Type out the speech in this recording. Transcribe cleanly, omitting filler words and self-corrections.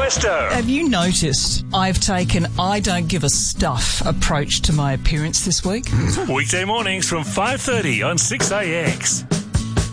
Westo. Have you noticed I've taken I don't give a stuff approach to my appearance this week? Weekday mornings from 5:30 on 6AX.